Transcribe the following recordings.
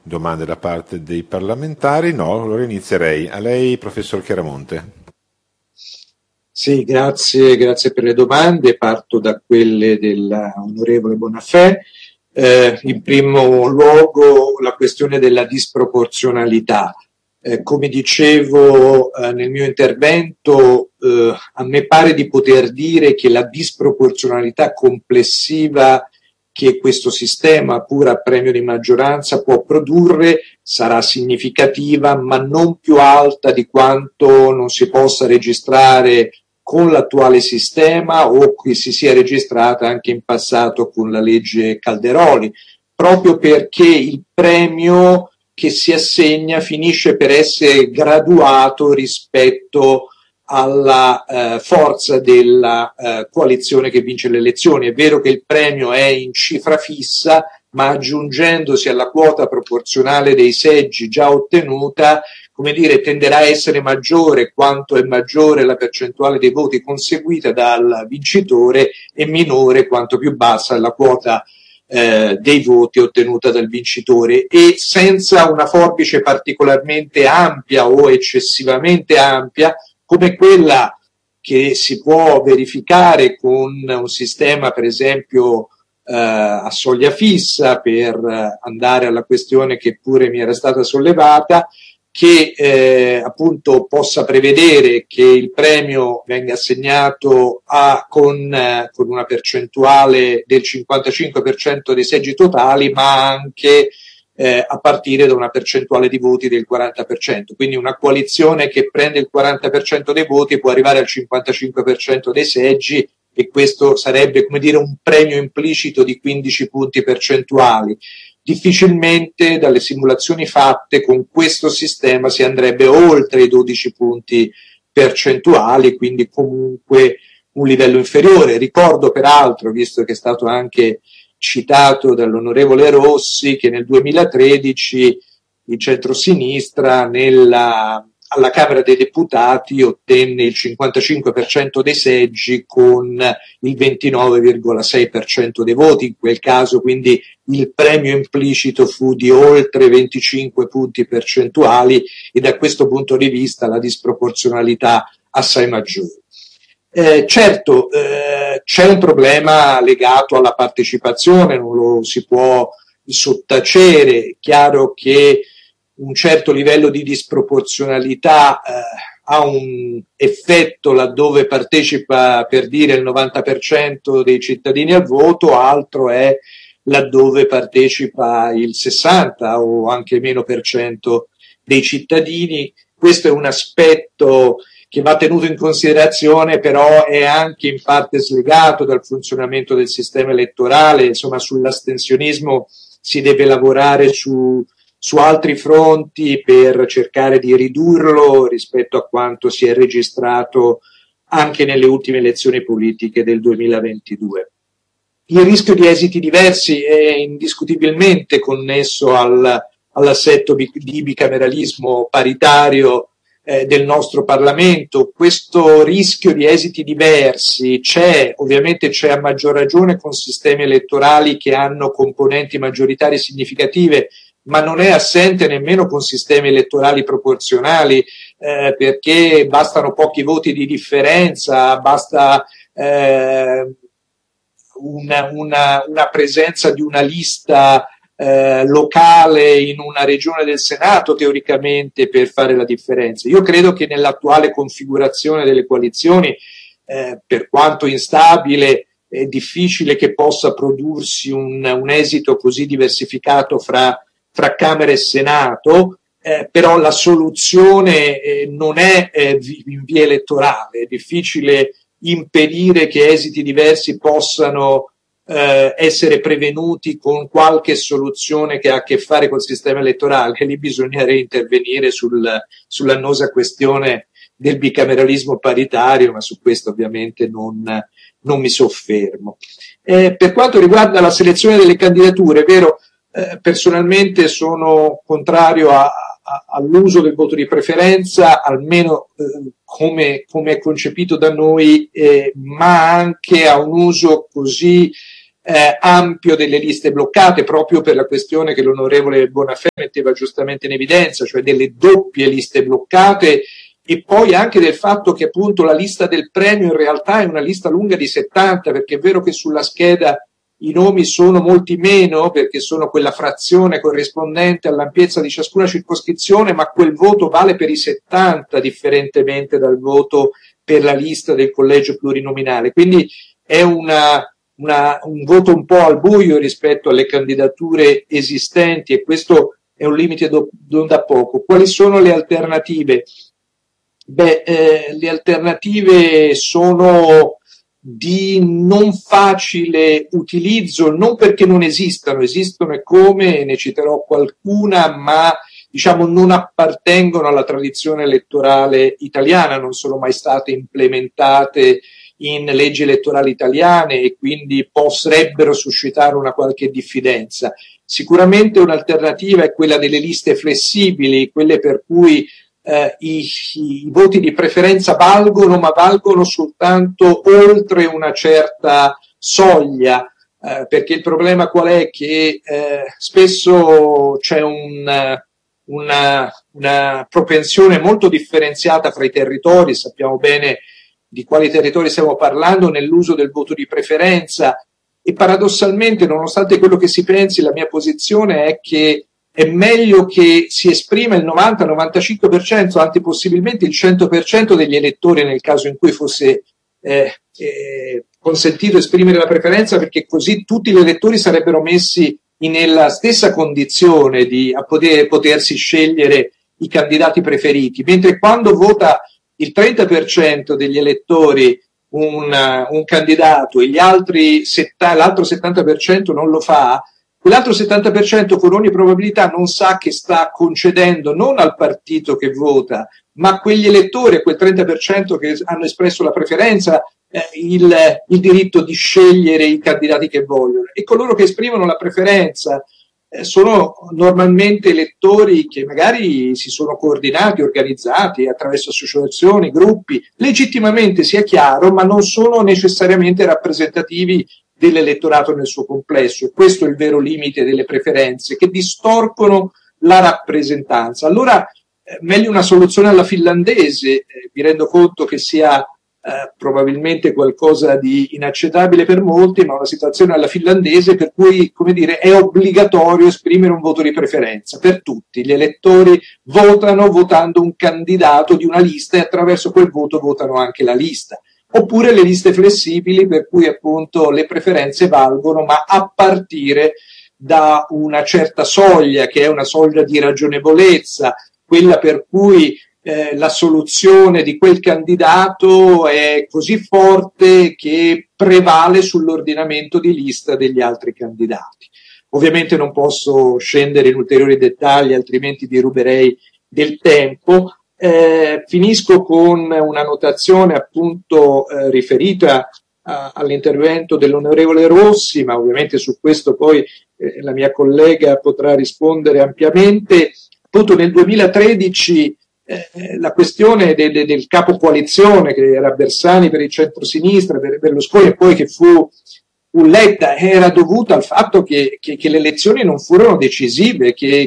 domande da parte dei parlamentari? No, allora inizierei. A lei, professor Chiaramonte. Sì, grazie per le domande. Parto da quelle dell'onorevole Bonafè. In primo luogo la questione della disproporzionalità. Come dicevo nel mio intervento, a me pare di poter dire che la disproporzionalità complessiva che questo sistema, pur a premio di maggioranza, può produrre sarà significativa, ma non più alta di quanto non si possa registrare con l'attuale sistema o che si sia registrata anche in passato con la legge Calderoli, proprio perché il premio che si assegna finisce per essere graduato rispetto alla forza della coalizione che vince le elezioni. È vero che il premio è in cifra fissa, ma aggiungendosi alla quota proporzionale dei seggi già ottenuta, come dire, tenderà a essere maggiore quanto è maggiore la percentuale dei voti conseguita dal vincitore e minore quanto più bassa è la quota dei voti ottenuta dal vincitore, e senza una forbice particolarmente ampia o eccessivamente ampia come quella che si può verificare con un sistema per esempio a soglia fissa, per andare alla questione che pure mi era stata sollevata, che appunto possa prevedere che il premio venga assegnato con una percentuale del 55% dei seggi totali, ma anche a partire da una percentuale di voti del 40%. Quindi una coalizione che prende il 40% dei voti può arrivare al 55% dei seggi, e questo sarebbe, come dire, un premio implicito di 15 punti percentuali. Difficilmente dalle simulazioni fatte con questo sistema si andrebbe oltre i 12 punti percentuali, quindi comunque un livello inferiore. Ricordo peraltro, visto che è stato anche citato dall'onorevole Rossi, che nel 2013 il centrosinistra alla Camera dei Deputati ottenne il 55% dei seggi con il 29,6% dei voti. In quel caso quindi il premio implicito fu di oltre 25 punti percentuali, e da questo punto di vista la disproporzionalità assai maggiore. Certo, c'è un problema legato alla partecipazione, non lo si può sottacere. È chiaro che un certo livello di disproporzionalità ha un effetto laddove partecipa, per dire, il 90% dei cittadini al voto, altro è laddove partecipa il 60 o anche meno per cento dei cittadini. Questo è un aspetto che va tenuto in considerazione, però è anche in parte slegato dal funzionamento del sistema elettorale. Insomma, sull'astensionismo si deve lavorare su altri fronti per cercare di ridurlo rispetto a quanto si è registrato anche nelle ultime elezioni politiche del 2022. Il rischio di esiti diversi è indiscutibilmente connesso all'assetto di bicameralismo paritario del nostro Parlamento. Questo rischio di esiti diversi ovviamente c'è a maggior ragione con sistemi elettorali che hanno componenti maggioritarie significative, ma non è assente nemmeno con sistemi elettorali proporzionali, perché bastano pochi voti di differenza, basta una presenza di una lista locale in una regione del Senato teoricamente per fare la differenza. Io credo che nell'attuale configurazione delle coalizioni, per quanto instabile, è difficile che possa prodursi un esito così diversificato fra Camera e Senato, però la soluzione non è in via elettorale. È difficile impedire che esiti diversi possano essere prevenuti con qualche soluzione che ha a che fare col sistema elettorale. Lì bisognerebbe intervenire sull'annosa questione del bicameralismo paritario, ma su questo ovviamente non mi soffermo. Per quanto riguarda la selezione delle candidature, è vero, personalmente sono contrario all'uso del voto di preferenza, almeno come è concepito da noi, ma anche a un uso così ampio delle liste bloccate, proprio per la questione che l'onorevole Bonafè metteva giustamente in evidenza, cioè delle doppie liste bloccate, e poi anche del fatto che appunto la lista del premio in realtà è una lista lunga di 70, perché è vero che sulla scheda i nomi sono molti meno, perché sono quella frazione corrispondente all'ampiezza di ciascuna circoscrizione, ma quel voto vale per i 70, differentemente dal voto per la lista del collegio plurinominale. Quindi è un voto un po' al buio rispetto alle candidature esistenti, e questo è un limite non da poco. Quali sono le alternative? Le alternative sono di non facile utilizzo, non perché non esistano, esistono e come, ne citerò qualcuna, ma diciamo non appartengono alla tradizione elettorale italiana, non sono mai state implementate in leggi elettorali italiane e quindi potrebbero suscitare una qualche diffidenza. Sicuramente un'alternativa è quella delle liste flessibili, quelle per cui i voti di preferenza valgono, ma valgono soltanto oltre una certa soglia, perché il problema qual è? Che spesso c'è una propensione molto differenziata fra i territori, sappiamo bene di quali territori stiamo parlando, nell'uso del voto di preferenza, e paradossalmente, nonostante quello che si pensi, la mia posizione è che è meglio che si esprima il 90-95%, anzi possibilmente il 100% degli elettori nel caso in cui fosse consentito esprimere la preferenza, perché così tutti gli elettori sarebbero messi nella stessa condizione di potersi scegliere i candidati preferiti, mentre quando vota il 30% degli elettori un candidato e l'altro 70% non lo fa, quell'altro 70% con ogni probabilità non sa che sta concedendo non al partito che vota, ma a quegli elettori, a quel 30% che hanno espresso la preferenza, il diritto di scegliere i candidati che vogliono. E coloro che esprimono la preferenza sono normalmente elettori che magari si sono coordinati, organizzati attraverso associazioni, gruppi, legittimamente sia chiaro, ma non sono necessariamente rappresentativi dell'elettorato nel suo complesso, e questo è il vero limite delle preferenze, che distorcono la rappresentanza. Allora meglio una soluzione alla finlandese, mi rendo conto che sia probabilmente qualcosa di inaccettabile per molti, ma una situazione alla finlandese per cui, come dire, è obbligatorio esprimere un voto di preferenza per tutti. Gli elettori votano votando un candidato di una lista e attraverso quel voto votano anche la lista. Oppure le liste flessibili, per cui appunto le preferenze valgono, ma a partire da una certa soglia, che è una soglia di ragionevolezza, quella per cui la soluzione di quel candidato è così forte che prevale sull'ordinamento di lista degli altri candidati. Ovviamente non posso scendere in ulteriori dettagli, altrimenti vi ruberei del tempo. Finisco con una notazione appunto riferita all'intervento dell'onorevole Rossi, ma ovviamente su questo poi la mia collega potrà rispondere ampiamente. Appunto nel 2013 la questione del capo coalizione, che era Bersani per il centro-sinistra, per Berlusconi, e poi che fu Letta, era dovuta al fatto che le elezioni non furono decisive, che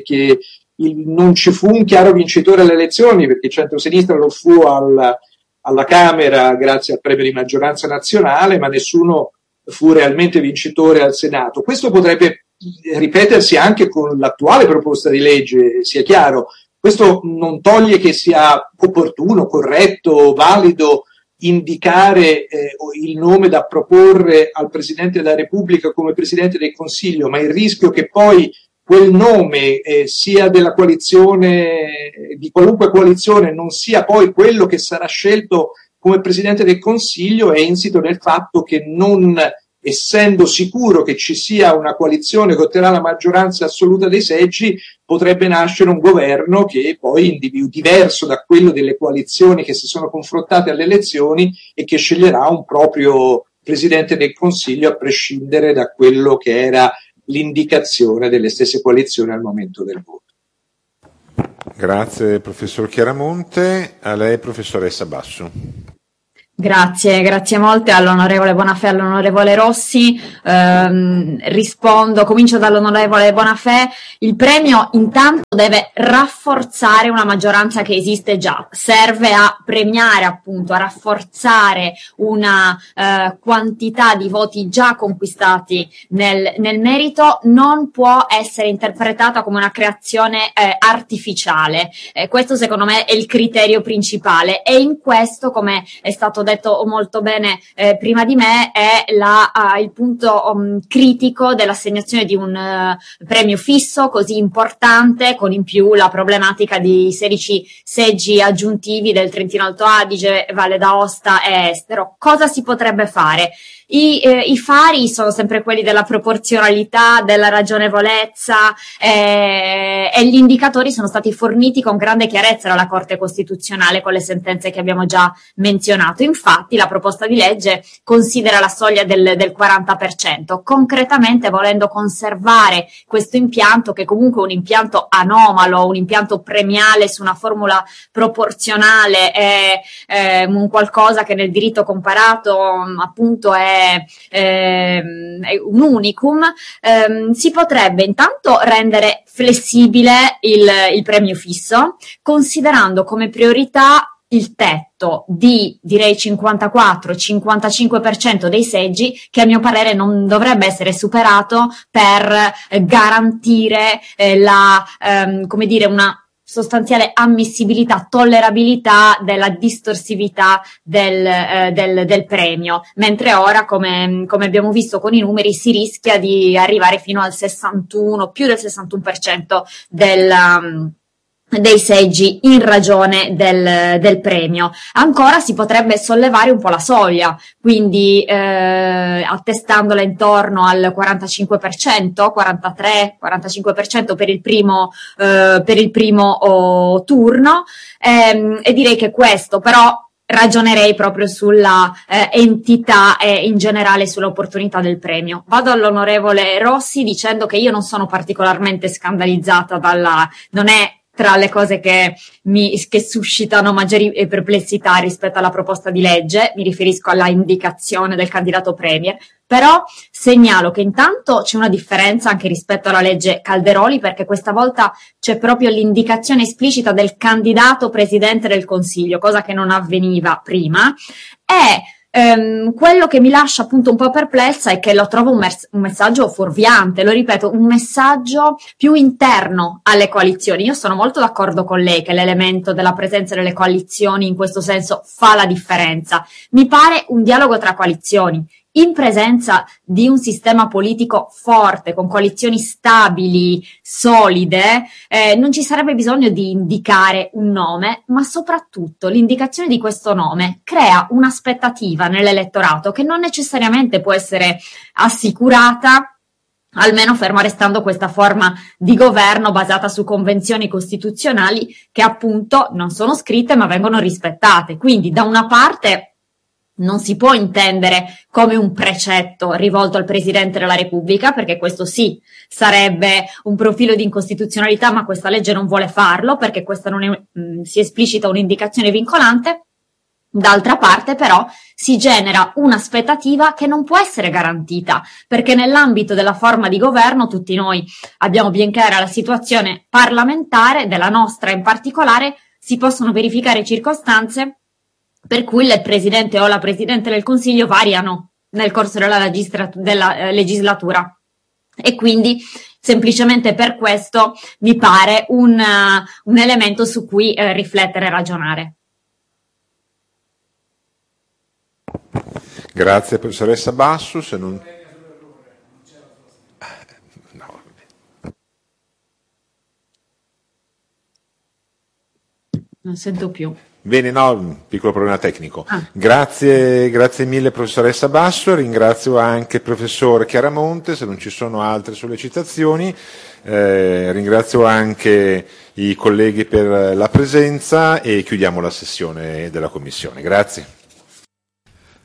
non ci fu un chiaro vincitore alle elezioni, perché il centro-sinistra lo fu alla Camera grazie al premio di maggioranza nazionale, ma nessuno fu realmente vincitore al Senato. Questo potrebbe ripetersi anche con l'attuale proposta di legge, sia chiaro. Questo non toglie che sia opportuno, corretto, valido indicare il nome da proporre al Presidente della Repubblica come Presidente del Consiglio, ma il rischio che poi quel nome sia della coalizione, di qualunque coalizione, non sia poi quello che sarà scelto come Presidente del Consiglio è insito nel fatto che, non essendo sicuro che ci sia una coalizione che otterrà la maggioranza assoluta dei seggi, potrebbe nascere un governo che poi diverso da quello delle coalizioni che si sono confrontate alle elezioni e che sceglierà un proprio Presidente del Consiglio a prescindere da quello che era l'indicazione delle stesse coalizioni al momento del voto. Grazie professor Chiaramonte. A lei professoressa Basso. Grazie molte all'onorevole Bonafè e all'onorevole Rossi. Comincio dall'onorevole Bonafè. Il premio intanto deve rafforzare una maggioranza che esiste già, serve a premiare appunto, a rafforzare una quantità di voti già conquistati nel merito, non può essere interpretata come una creazione artificiale. Questo secondo me è il criterio principale, e in questo, come è stato detto molto bene prima di me, è il punto critico dell'assegnazione di un premio fisso così importante, con in più la problematica di 16 seggi aggiuntivi del Trentino Alto Adige, Valle d'Aosta e Estero. Cosa si potrebbe fare? I fari sono sempre quelli della proporzionalità, della ragionevolezza, e gli indicatori sono stati forniti con grande chiarezza dalla Corte Costituzionale con le sentenze che abbiamo già menzionato. Infatti la proposta di legge considera la soglia del 40%, concretamente volendo conservare questo impianto, che comunque è un impianto anomalo, un impianto premiale su una formula proporzionale, è un qualcosa che nel diritto comparato appunto è un unicum. Si potrebbe intanto rendere flessibile il premio fisso, considerando come priorità il tetto di, direi, 54-55% dei seggi, che a mio parere non dovrebbe essere superato per garantire come dire, una sostanziale ammissibilità, tollerabilità della distorsività del premio, mentre ora, come abbiamo visto con i numeri, si rischia di arrivare fino al 61, più del 61% dei seggi in ragione del premio. Ancora si potrebbe sollevare un po' la soglia, quindi attestandola intorno al 45%, 43-45% per il primo turno, e direi che questo però ragionerei proprio sulla entità e in generale sull'opportunità del premio. Vado all'onorevole Rossi dicendo che io non sono particolarmente scandalizzata non è tra le cose che suscitano maggiori perplessità rispetto alla proposta di legge, mi riferisco alla indicazione del candidato premier, però segnalo che intanto c'è una differenza anche rispetto alla legge Calderoli, perché questa volta c'è proprio l'indicazione esplicita del candidato presidente del Consiglio, cosa che non avveniva prima, e quello che mi lascia appunto un po' perplessa è che lo trovo un messaggio fuorviante, lo ripeto, un messaggio più interno alle coalizioni. Io sono molto d'accordo con lei che l'elemento della presenza delle coalizioni in questo senso fa la differenza. Mi pare un dialogo tra coalizioni. In presenza di un sistema politico forte, con coalizioni stabili, solide, non ci sarebbe bisogno di indicare un nome, ma soprattutto l'indicazione di questo nome crea un'aspettativa nell'elettorato che non necessariamente può essere assicurata, almeno ferma restando questa forma di governo basata su convenzioni costituzionali che appunto non sono scritte ma vengono rispettate. Quindi da una parte non si può intendere come un precetto rivolto al Presidente della Repubblica, perché questo sì sarebbe un profilo di incostituzionalità, ma questa legge non vuole farlo perché questa non è, si esplicita un'indicazione vincolante. D'altra parte però si genera un'aspettativa che non può essere garantita, perché nell'ambito della forma di governo tutti noi abbiamo ben chiara la situazione parlamentare, della nostra in particolare, si possono verificare circostanze per cui il Presidente o la Presidente del Consiglio variano nel corso della legislatura, e quindi semplicemente per questo mi pare un elemento su cui riflettere e ragionare. Grazie professoressa Basso. Non sento più. Bene, no, un piccolo problema tecnico. Grazie mille professoressa Basso, ringrazio anche il professor Chiaramonte, se non ci sono altre sollecitazioni, ringrazio anche i colleghi per la presenza e chiudiamo la sessione della Commissione. Grazie.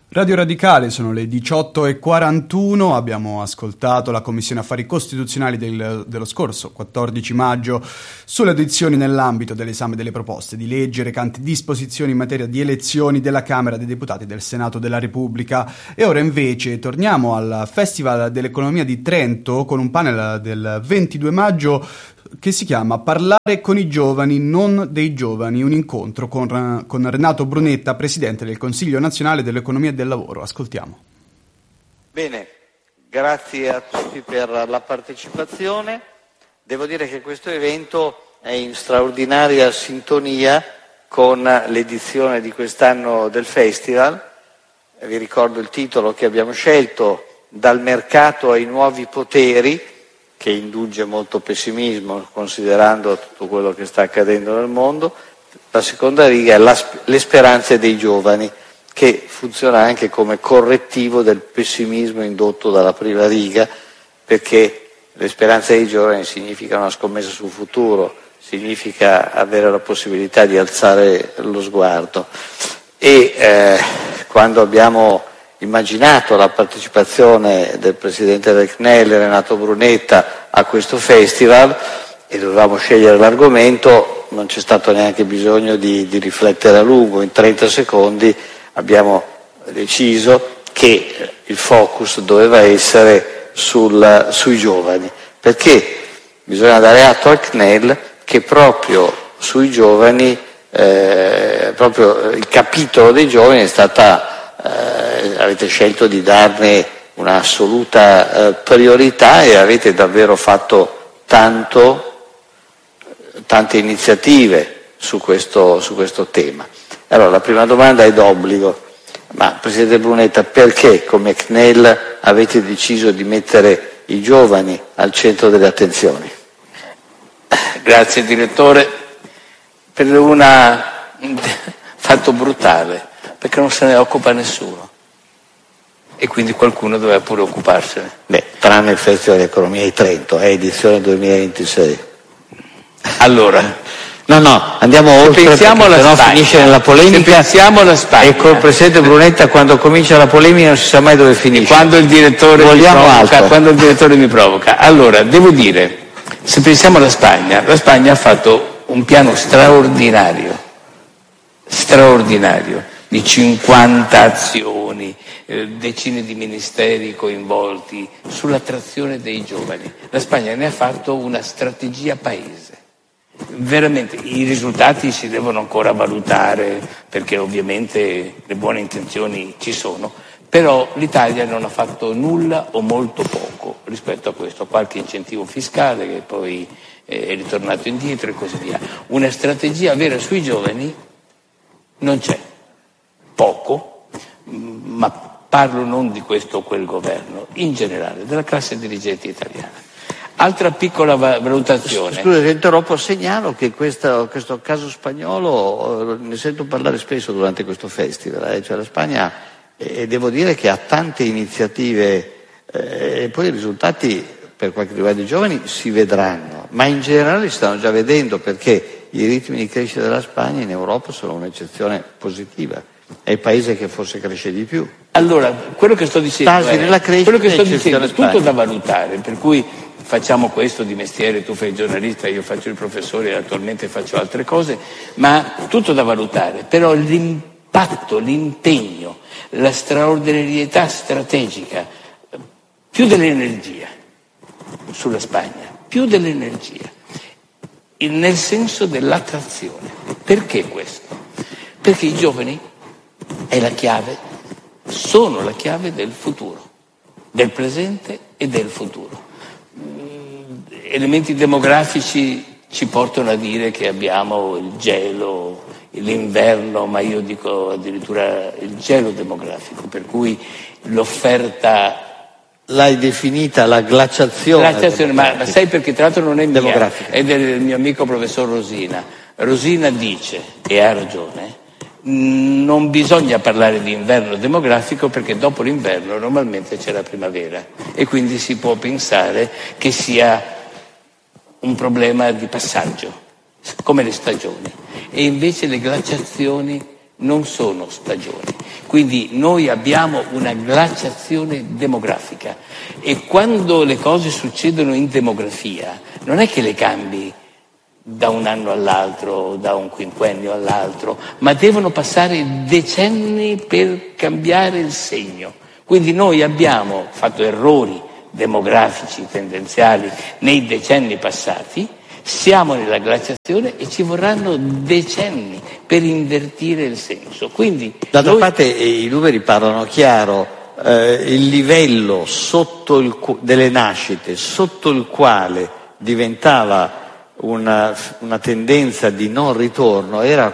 Radio Radicale, sono le 18:41, abbiamo ascoltato la Commissione Affari Costituzionali dello scorso 14 maggio sulle audizioni nell'ambito dell'esame delle proposte di legge recanti disposizioni in materia di elezioni della Camera dei Deputati e del Senato della Repubblica. E ora invece torniamo al Festival dell'Economia di Trento con un panel del 22 maggio che si chiama Parlare con i giovani, non dei giovani, un incontro con Renato Brunetta, Presidente del Consiglio Nazionale dell'Economia e del Lavoro. Ascoltiamo. Bene, grazie a tutti per la partecipazione. Devo dire che questo evento è in straordinaria sintonia con l'edizione di quest'anno del Festival. Vi ricordo il titolo che abbiamo scelto, Dal mercato ai nuovi poteri, che induce molto pessimismo considerando tutto quello che sta accadendo nel mondo. La seconda riga è le speranze dei giovani, che funziona anche come correttivo del pessimismo indotto dalla prima riga, perché le speranze dei giovani significa una scommessa sul futuro, significa avere la possibilità di alzare lo sguardo. E quando abbiamo immaginato la partecipazione del Presidente del CNEL, Renato Brunetta, a questo festival e dovevamo scegliere l'argomento, non c'è stato neanche bisogno di riflettere a lungo. In 30 secondi abbiamo deciso che il focus doveva essere sui giovani, perché bisogna dare atto al CNEL che proprio sui giovani, proprio il capitolo dei giovani è stata avete scelto di darne un'assoluta priorità e avete davvero fatto tante iniziative su questo tema. Allora, la prima domanda è d'obbligo. Ma, Presidente Brunetta, perché come CNEL avete deciso di mettere i giovani al centro delle attenzioni? Grazie Direttore, per un fatto brutale, perché non se ne occupa nessuno e quindi qualcuno doveva pure occuparsene. Beh, tranne il Festival dell'Economia di Trento, è edizione 2026. Allora, no, andiamo oltre, pensiamo alla Spagna, Spagna. Finisce nella polemica. Pensiamo alla Spagna. E col Presidente Brunetta, quando comincia la polemica non si sa mai dove finisce. Quando il direttore mi provoca. Allora, devo dire, se pensiamo alla Spagna, la Spagna ha fatto un piano straordinario, di 50 azioni, decine di ministeri coinvolti sull'attrazione dei giovani. La Spagna ne ha fatto una strategia paese. Veramente i risultati si devono ancora valutare, perché ovviamente le buone intenzioni ci sono, però l'Italia non ha fatto nulla o molto poco rispetto a questo, qualche incentivo fiscale che poi è ritornato indietro e così via. Una strategia vera sui giovani non c'è, poco, ma parlo non di questo o quel governo, in generale, della classe dirigente italiana. Altra piccola valutazione. Scusa, se interrompo, segnalo che questo caso spagnolo ne sento parlare spesso durante questo festival, cioè la Spagna, devo dire che ha tante iniziative, e poi i risultati per quanto riguarda i giovani si vedranno, ma in generale si stanno già vedendo, perché i ritmi di crescita della Spagna in Europa sono un'eccezione positiva. È il paese che forse cresce di più. Allora, quello che sto dicendo è tutto da valutare, per cui facciamo questo di mestiere, tu fai il giornalista, io faccio il professore e attualmente faccio altre cose, ma tutto da valutare. Però l'impatto, l'impegno, la straordinarietà strategica, più dell'energia sulla Spagna, più dell'energia, nel senso dell'attrazione. Perché questo? Perché i giovani sono la chiave del futuro, del presente e del futuro. Elementi demografici ci portano a dire che abbiamo il gelo, l'inverno, ma io dico addirittura il gelo demografico, per cui l'offerta... L'hai definita la glaciazione ma sai perché tra l'altro non è mia, è del mio amico professor Rosina. Rosina dice, e ha ragione, non bisogna parlare di inverno demografico perché dopo l'inverno normalmente c'è la primavera e quindi si può pensare che sia un problema di passaggio, come le stagioni. E invece le glaciazioni non sono stagioni. Quindi noi abbiamo una glaciazione demografica e quando le cose succedono in demografia non è che le cambi da un anno all'altro, da un quinquennio all'altro, ma devono passare decenni per cambiare il segno. Quindi noi abbiamo fatto errori demografici tendenziali nei decenni passati, siamo nella glaciazione e ci vorranno decenni per invertire il senso. Quindi d'altra parte i numeri parlano chiaro, il livello delle nascite sotto il quale diventava una tendenza di non ritorno era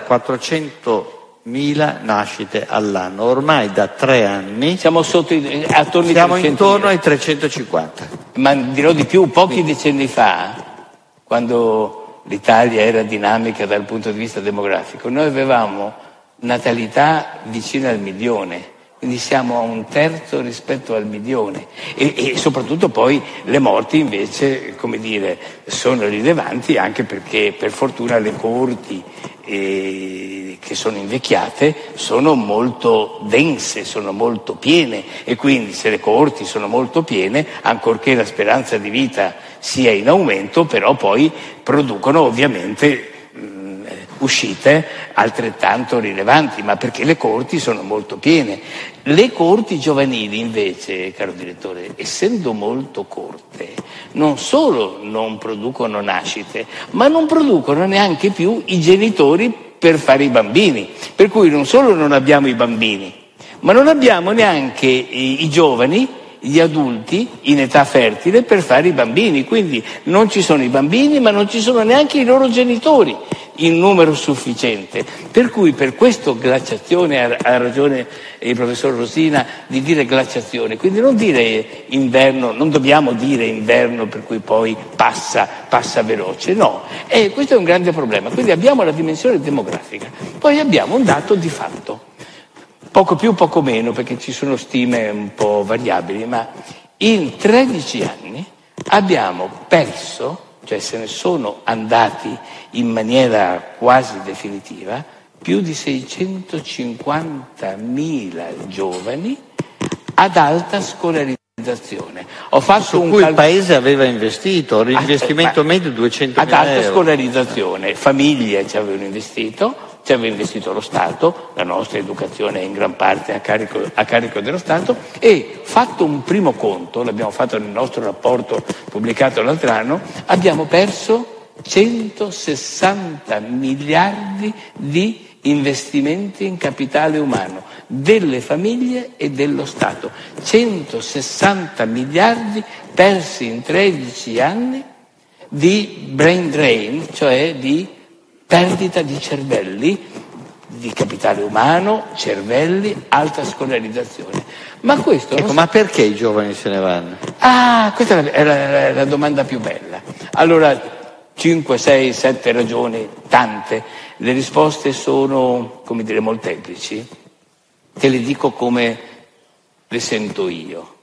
400.000 nascite all'anno. Ormai da 3 anni siamo intorno ai 350. Ma dirò di più, pochi decenni fa, quando l'Italia era dinamica dal punto di vista demografico, noi avevamo natalità vicina al 1.000.000. Quindi siamo a 1/3 rispetto al 1.000.000 e soprattutto poi le morti invece, come dire, sono rilevanti anche perché per fortuna le coorti che sono invecchiate sono molto dense, sono molto piene e quindi se le coorti sono molto piene, ancorché la speranza di vita sia in aumento, però poi producono ovviamente uscite altrettanto rilevanti, ma perché le coorti sono molto piene. Le coorti giovanili invece, caro direttore, essendo molto corte, non solo non producono nascite, ma non producono neanche più i genitori per fare i bambini. Per cui non solo non abbiamo i bambini, ma non abbiamo neanche i giovani, gli adulti in età fertile per fare i bambini. Quindi non ci sono i bambini, ma non ci sono neanche i loro genitori in numero sufficiente. Per cui per questo glaciazione, ha ragione il professor Rosina di dire glaciazione, quindi non dire inverno, non dobbiamo dire inverno per cui poi passa veloce, no, questo è un grande problema. Quindi abbiamo la dimensione demografica, poi abbiamo un dato di fatto, poco più, poco meno, perché ci sono stime un po' variabili, ma in 13 anni abbiamo perso, cioè se ne sono andati in maniera quasi definitiva, più di 650.000 giovani ad alta scolarizzazione. Ho fatto su cui il Paese aveva investito, l'investimento medio 200.000 ad alta euro. Scolarizzazione, famiglie ci avevano investito, ci aveva investito lo Stato, la nostra educazione è in gran parte a carico dello Stato, e fatto un primo conto, l'abbiamo fatto nel nostro rapporto pubblicato l'altro anno, abbiamo perso 160 miliardi di investimenti in capitale umano delle famiglie e dello Stato. 160 miliardi persi in 13 anni di brain drain, cioè di perdita di cervelli, di capitale umano, cervelli, alta scolarizzazione. Ma questo ma perché i giovani se ne vanno? Questa è la domanda più bella. Allora, 5, 6, 7 ragioni, tante. Le risposte sono, come dire, molteplici. Te le dico come le sento io.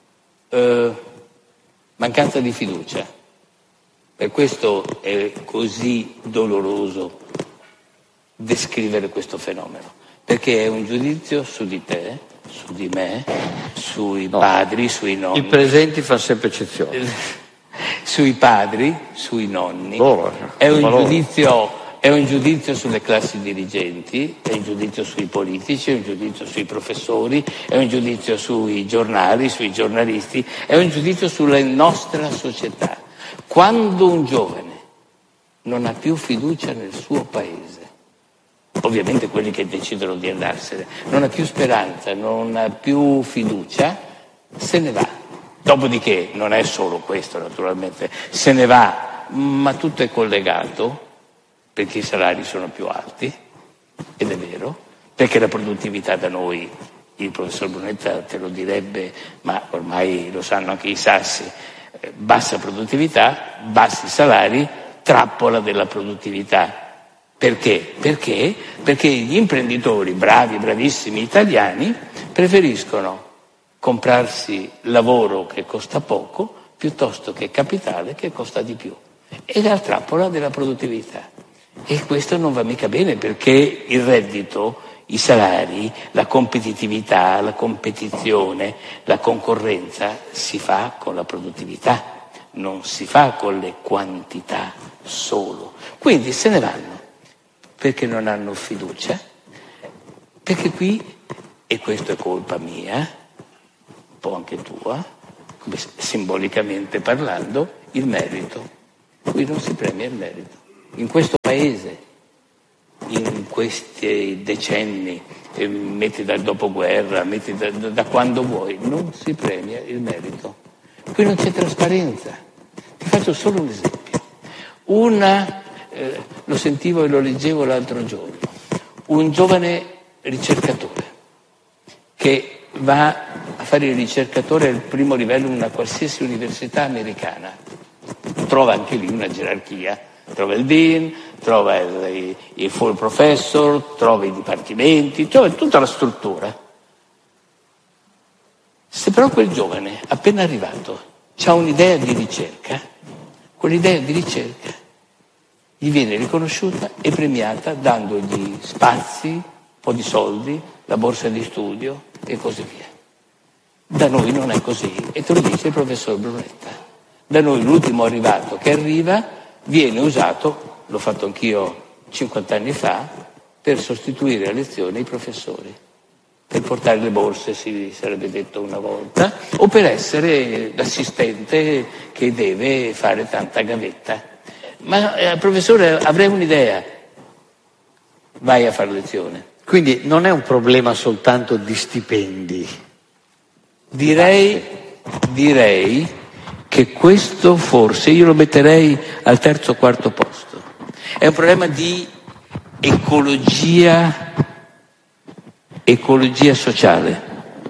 Mancanza di fiducia. Per questo è così doloroso descrivere questo fenomeno, perché è un giudizio su di te, su di me, sui padri, sui nonni. I presenti fa sempre eccezione. Sui padri, sui nonni. È un giudizio sulle classi dirigenti, è un giudizio sui politici, è un giudizio sui professori, è un giudizio sui giornali, sui giornalisti, è un giudizio sulla nostra società. Quando un giovane non ha più fiducia nel suo paese, ovviamente quelli che decidono di andarsene, non ha più speranza, non ha più fiducia, se ne va. Dopodiché non è solo questo, naturalmente, se ne va, ma tutto è collegato, perché i salari sono più alti, ed è vero, perché la produttività da noi, il professor Brunetta te lo direbbe, ma ormai lo sanno anche i sassi, bassa produttività, bassi salari, trappola della produttività. Perché? Perché gli imprenditori bravi, bravissimi italiani preferiscono comprarsi lavoro che costa poco piuttosto che capitale che costa di più. È la trappola della produttività. E questo non va mica bene, perché il reddito i salari, la competitività, la competizione, la concorrenza si fa con la produttività, non si fa con le quantità solo. Quindi se ne vanno perché non hanno fiducia, perché qui, e questo è colpa mia, un po' anche tua, come simbolicamente parlando, il merito. Qui non si premia il merito. In questo paese, in questi decenni, metti dal dopoguerra, metti da quando vuoi, non si premia il merito. Qui non c'è trasparenza. Ti faccio solo un esempio. Lo sentivo e lo leggevo l'altro giorno, un giovane ricercatore che va a fare il ricercatore al primo livello in una qualsiasi università americana, trova anche lì una gerarchia, trova il dean, trova il full professor, trova i dipartimenti, trova tutta la struttura. Se però quel giovane appena arrivato ha un'idea di ricerca, quell'idea di ricerca gli viene riconosciuta e premiata dandogli spazi, un po' di soldi, la borsa di studio e così via. Da noi non è così, e te lo dice il professor Brunetta. Da noi l'ultimo arrivato che arriva viene usato, l'ho fatto anch'io 50 anni fa, per sostituire a lezione i professori, per portare le borse, si sarebbe detto una volta, o per essere l'assistente che deve fare tanta gavetta. Ma professore, avrei un'idea, vai a fare lezione. Quindi non è un problema soltanto di stipendi. Direi che questo forse io lo metterei al terzo o quarto posto. È un problema di ecologia sociale.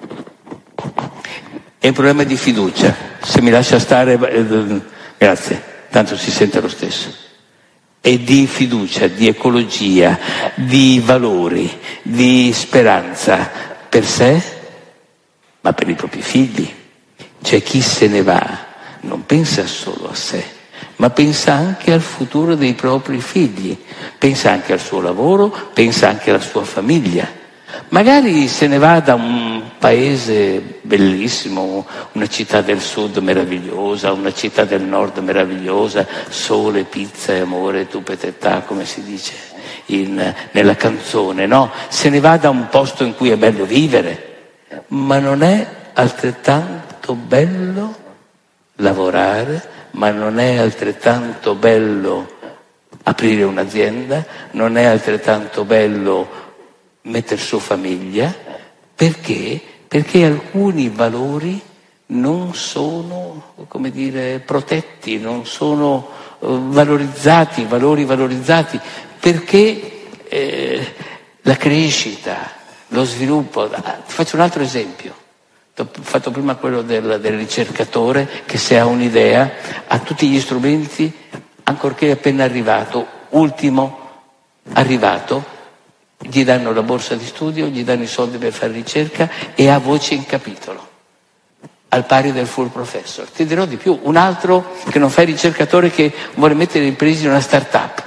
È un problema di fiducia. Se mi lascia stare, grazie, tanto si sente lo stesso. È di fiducia, di ecologia, di valori, di speranza per sé, ma per i propri figli. C'è chi se ne va, non pensa solo a sé, ma pensa anche al futuro dei propri figli, pensa anche al suo lavoro, pensa anche alla sua famiglia. Magari se ne va da un paese bellissimo, una città del sud meravigliosa, una città del nord meravigliosa, sole, pizza e amore, tu petetà, come si dice nella canzone, no? Se ne va da un posto in cui è bello vivere, ma non è altrettanto bello lavorare, ma non è altrettanto bello aprire un'azienda, non è altrettanto bello mettere su famiglia. Perché? Perché alcuni valori non sono, come dire, protetti, non sono valorizzati, valori valorizzati, perché la crescita, lo sviluppo. Ti faccio un altro esempio. Ho fatto prima quello del ricercatore che, se ha un'idea, ha tutti gli strumenti, ancorché appena arrivato, ultimo arrivato, gli danno la borsa di studio, gli danno i soldi per fare ricerca e ha voce in capitolo, al pari del full professor. Ti dirò di più, un altro che non fa il ricercatore, che vuole mettere in crisi una start-up.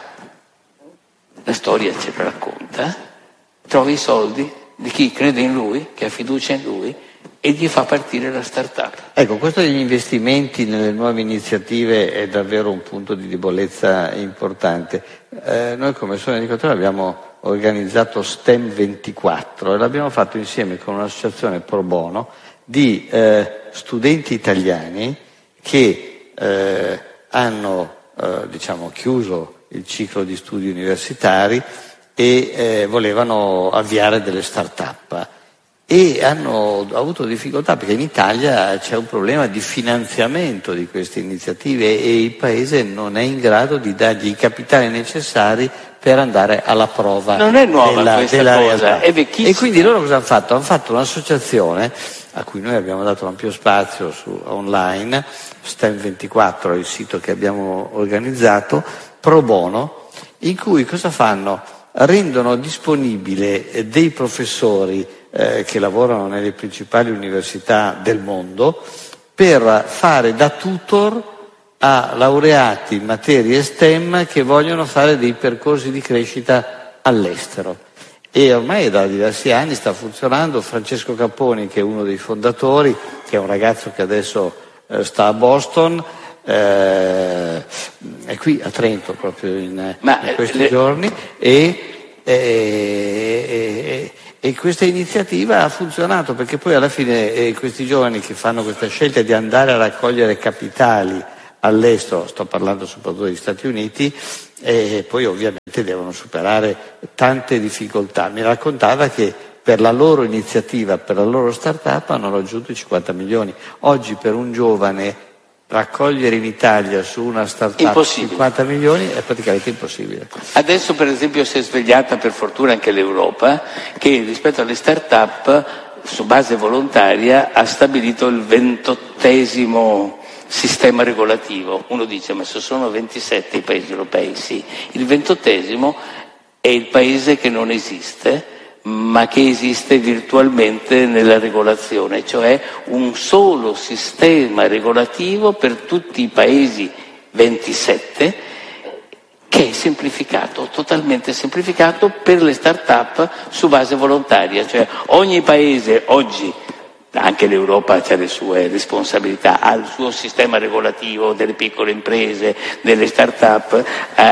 La storia ce la racconta, trova i soldi di chi crede in lui, che ha fiducia in lui, e gli fa partire la start-up. Ecco, questo degli investimenti nelle nuove iniziative è davvero un punto di debolezza importante. Noi come Sole Educatore abbiamo organizzato STEM 24 e l'abbiamo fatto insieme con un'associazione pro bono di studenti italiani che hanno chiuso il ciclo di studi universitari e volevano avviare delle start-up. E hanno avuto difficoltà perché in Italia c'è un problema di finanziamento di queste iniziative e il Paese non è in grado di dargli i capitali necessari per andare alla prova. Non è nuova questa cosa, è vecchissima. E quindi loro cosa hanno fatto? Hanno fatto un'associazione a cui noi abbiamo dato ampio spazio online, STEM24 è il sito che abbiamo organizzato, pro bono, in cui cosa fanno? Rendono disponibile dei professori che lavorano nelle principali università del mondo per fare da tutor a laureati in materie STEM che vogliono fare dei percorsi di crescita all'estero. e ormai da diversi anni sta funzionando. Francesco Capponi, che è uno dei fondatori, che è un ragazzo che adesso sta a Boston, è qui a Trento proprio in questi giorni, e questa iniziativa ha funzionato, perché poi alla fine questi giovani che fanno questa scelta di andare a raccogliere capitali all'estero, sto parlando soprattutto degli Stati Uniti, e poi ovviamente devono superare tante difficoltà. Mi raccontava che per la loro iniziativa, per la loro start-up hanno raggiunto i 50 milioni. Oggi per un giovane raccogliere in Italia su una start-up 50 milioni è praticamente impossibile. Adesso per esempio si è svegliata per fortuna anche l'Europa, che rispetto alle start-up su base volontaria ha stabilito il 28° sistema regolativo. Uno dice, ma se sono 27 i paesi europei, sì, il 28° è il paese che non esiste, ma che esiste virtualmente nella regolazione, cioè un solo sistema regolativo per tutti i paesi 27, che è semplificato, totalmente semplificato per le start-up su base volontaria, cioè ogni paese oggi, anche l'Europa ha le sue responsabilità, ha il suo sistema regolativo delle piccole imprese, delle start-up,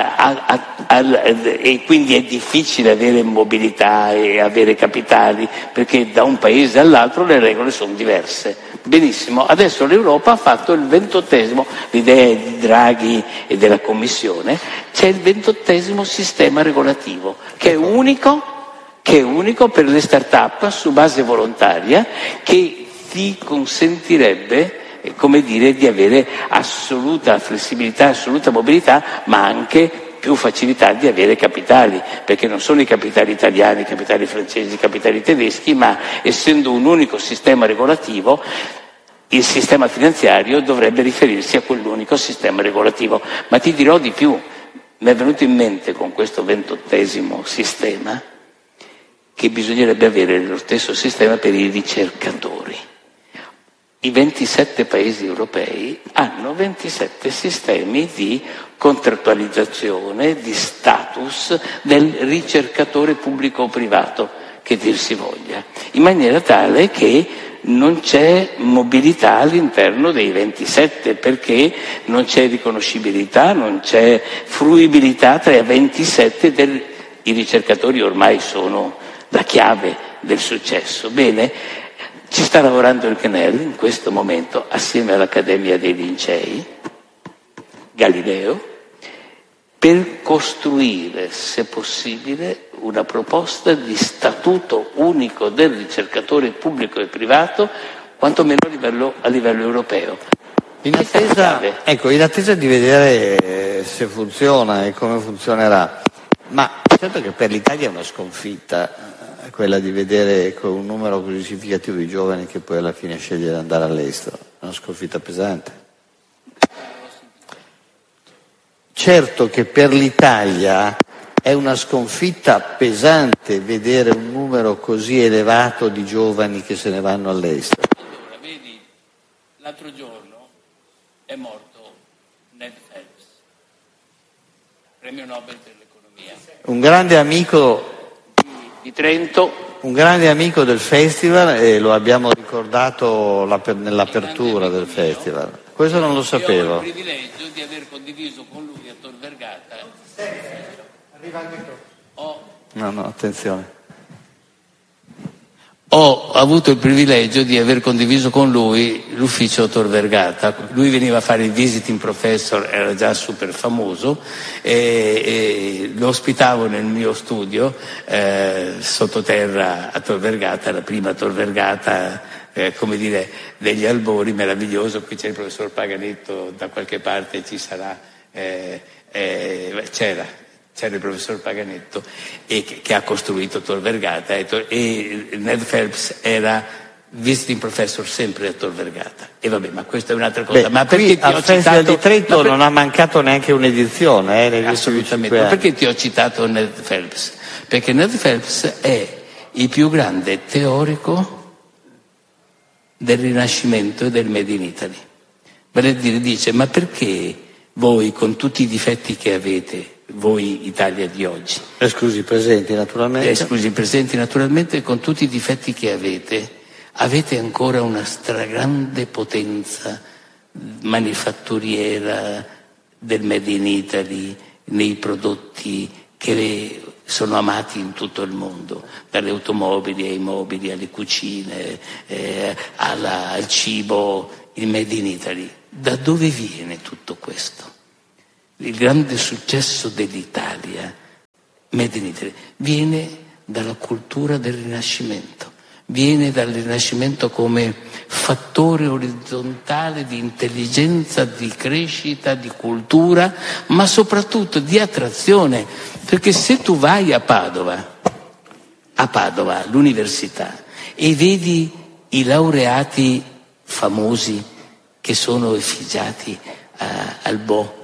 e quindi è difficile avere mobilità e avere capitali, perché da un paese all'altro le regole sono diverse. Benissimo, adesso l'Europa ha fatto il 28°, l'idea di Draghi e della Commissione, c'è il 28° sistema regolativo, che è unico per le start-up su base volontaria, che ti consentirebbe, come dire, di avere assoluta flessibilità, assoluta mobilità, ma anche più facilità di avere capitali, perché non sono i capitali italiani, i capitali francesi, i capitali tedeschi, ma essendo un unico sistema regolativo, il sistema finanziario dovrebbe riferirsi a quell'unico sistema regolativo. Ma ti dirò di più, mi è venuto in mente con questo 28° sistema che bisognerebbe avere lo stesso sistema per i ricercatori. I 27 paesi europei hanno 27 sistemi di contrattualizzazione, di status del ricercatore pubblico o privato, che dir si voglia, in maniera tale che non c'è mobilità all'interno dei 27, perché non c'è riconoscibilità, non c'è fruibilità tra i 27 i ricercatori ormai sono la chiave del successo. Bene, ci sta lavorando il CNEL in questo momento assieme all'Accademia dei Lincei, Galileo, per costruire, se possibile, una proposta di statuto unico del ricercatore pubblico e privato, quantomeno a livello europeo. In attesa di vedere se funziona e come funzionerà, ma certo che per l'Italia è una sconfitta quella di vedere con un numero così significativo di giovani che poi alla fine sceglie di andare all'estero, è una sconfitta pesante. Certo che per l'Italia è una sconfitta pesante vedere un numero così elevato di giovani che se ne vanno all'estero. Allora, vedi, l'altro giorno è morto Ned Phelps, premio Nobel per l'economia. Un grande amico di Trento. Un grande amico del festival, e lo abbiamo ricordato nell'apertura del festival. Questo non lo sapevo. Io ho il privilegio di aver condiviso con lui a Tor Vergata. Arriva il microfono. No, attenzione. Ho avuto il privilegio di aver condiviso con lui l'ufficio Tor Vergata. Lui veniva a fare il visiting professor, era già super famoso, e lo ospitavo nel mio studio sottoterra a Tor Vergata, la prima Tor Vergata, come dire, degli albori, meraviglioso. Qui c'è il professor Paganetto, da qualche parte ci sarà, c'era il professor Paganetto che ha costruito Tor Vergata, e Ned Phelps era visiting professor sempre a Tor Vergata. E vabbè, ma questa è un'altra cosa. Ma perché al Festival di Trento non ha mancato neanche un'edizione negli assolutamente. Ma perché ti ho citato Ned Phelps? Perché Ned Phelps è il più grande teorico del Rinascimento e del Made in Italy. Vale a dire, dice, ma perché voi, con tutti i difetti che avete, voi Italia di oggi. Esclusi presenti naturalmente. Esclusi presenti naturalmente, con tutti i difetti che avete ancora una stragrande potenza manifatturiera del Made in Italy nei prodotti che sono amati in tutto il mondo, dalle automobili ai mobili, alle cucine, al cibo, il Made in Italy. Da dove viene tutto questo? Il grande successo dell'Italia, Made in Italy, viene dalla cultura del Rinascimento, viene dal Rinascimento come fattore orizzontale di intelligenza, di crescita, di cultura, ma soprattutto di attrazione, perché se tu vai a Padova, all'università, e vedi i laureati famosi che sono effigiati al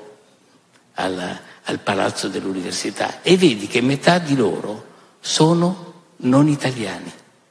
palazzo dell'università, e vedi che metà di loro sono non italiani,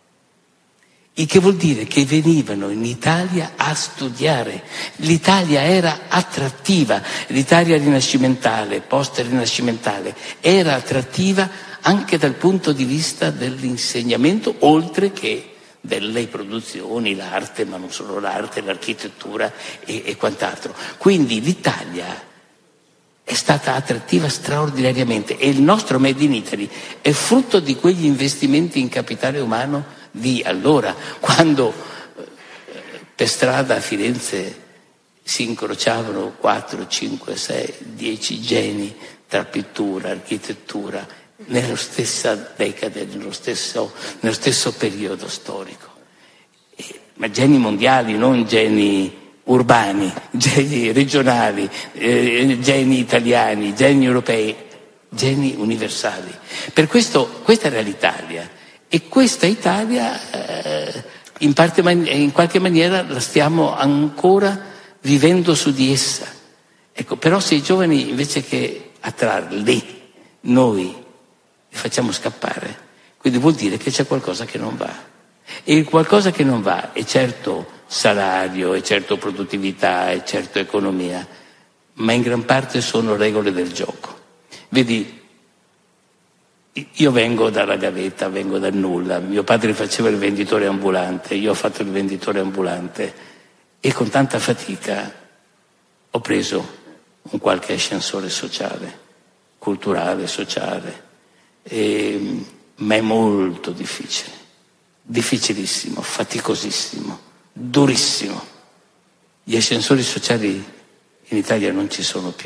il che vuol dire che venivano in Italia a studiare. L'Italia era attrattiva, l'Italia rinascimentale, post-rinascimentale, era attrattiva anche dal punto di vista dell'insegnamento, oltre che delle produzioni, l'arte, ma non solo l'arte, l'architettura e quant'altro. Quindi l'Italia è stata attrattiva straordinariamente, e il nostro Made in Italy è frutto di quegli investimenti in capitale umano di allora, quando per strada a Firenze si incrociavano 4, 5, 6, 10 geni tra pittura, architettura, nella stessa decade, nello stesso periodo storico. Ma geni mondiali, non geni urbani, geni regionali, geni italiani, geni europei, geni universali. Per questo questa era l'Italia, e questa Italia in qualche maniera la stiamo ancora vivendo su di essa. Ecco, però se i giovani, invece che attrarli, noi li facciamo scappare, quindi vuol dire che c'è qualcosa che non va. E il qualcosa che non va è certo salario, è certo produttività, è certo economia, ma in gran parte sono regole del gioco. Vedi, io vengo dalla gavetta, vengo dal nulla. Mio padre faceva il venditore ambulante, io ho fatto il venditore ambulante, e con tanta fatica ho preso un qualche ascensore sociale, culturale, sociale, ma è molto difficile, difficilissimo, faticosissimo, durissimo. Gli ascensori sociali in Italia non ci sono più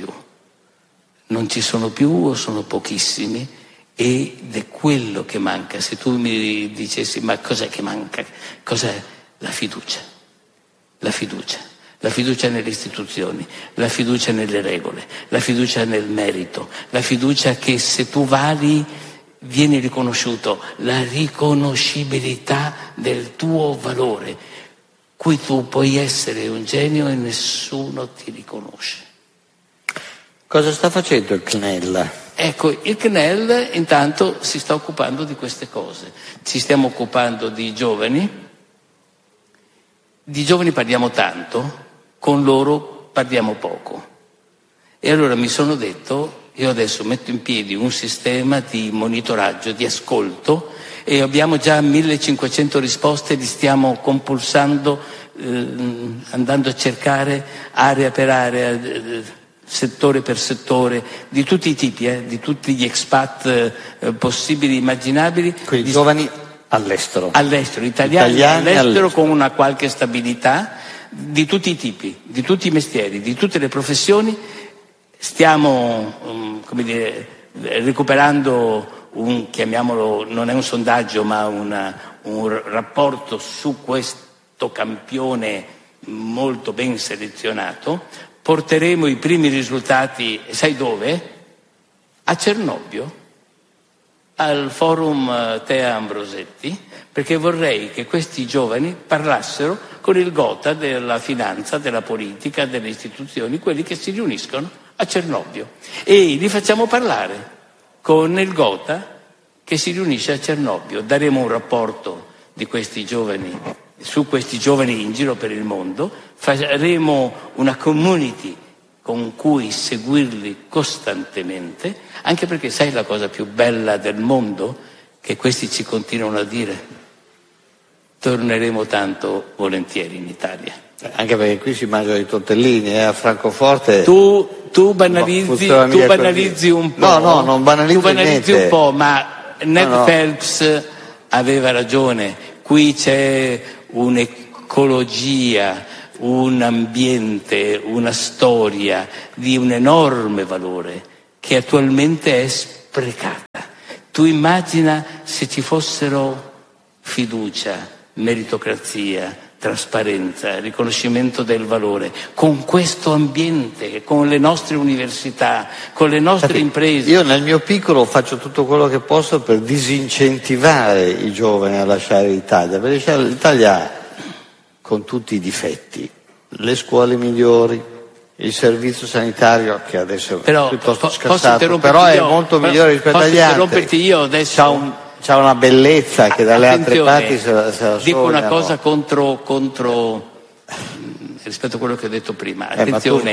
o sono pochissimi, ed è quello che manca. Se tu mi dicessi ma cos'è che manca? Cos'è? La fiducia. La fiducia nelle istituzioni, la fiducia nelle regole, la fiducia nel merito, la fiducia che se tu vali viene riconosciuto, la riconoscibilità del tuo valore, cui tu puoi essere un genio e nessuno ti riconosce. Cosa sta facendo il CNEL? Ecco, il CNEL intanto si sta occupando di queste cose. Ci stiamo occupando di giovani parliamo tanto, con loro parliamo poco. E allora mi sono detto, io adesso metto in piedi un sistema di monitoraggio, di ascolto, e abbiamo già 1500 risposte, li stiamo compulsando, andando a cercare area per area, settore per settore, di tutti i tipi, di tutti gli expat possibili, immaginabili. Quindi giovani all'estero. Italiani all'estero con una qualche stabilità, di tutti i tipi, di tutti i mestieri, di tutte le professioni. Stiamo, recuperando chiamiamolo, non è un sondaggio, ma un rapporto su questo campione molto ben selezionato. Porteremo i primi risultati, sai dove? A Cernobbio, al Forum Tea Ambrosetti, perché vorrei che questi giovani parlassero con il Gotha della finanza, della politica, delle istituzioni, quelli che si riuniscono a Cernobbio. E li facciamo parlare con il Gotha che si riunisce a Cernobbio. Daremo un rapporto di questi giovani, su questi giovani in giro per il mondo, faremo una community con cui seguirli costantemente, anche perché sai la cosa più bella del mondo? Che questi ci continuano a dire: torneremo tanto volentieri in Italia. Anche perché qui si mangiano i tortellini, a Francoforte. Tu banalizzi un po'. No, non banalizzo niente. Tu banalizzi un po', ma Ned Phelps aveva ragione. Qui c'è un'ecologia, un ambiente, una storia di un enorme valore che attualmente è sprecata. Tu immagina se ci fossero fiducia, meritocrazia, trasparenza, riconoscimento del valore, con questo ambiente, con le nostre università, con le nostre imprese. Io nel mio piccolo faccio tutto quello che posso per disincentivare i giovani a lasciare l'Italia, perché l'Italia, con tutti i difetti, le scuole migliori, il servizio sanitario che adesso è piuttosto scassato, però è molto migliore rispetto agli altri. Posso interromperti io adesso? C'ha una bellezza che dalle altre parti se la dico sognano. una cosa contro rispetto a quello che ho detto prima. Attenzione,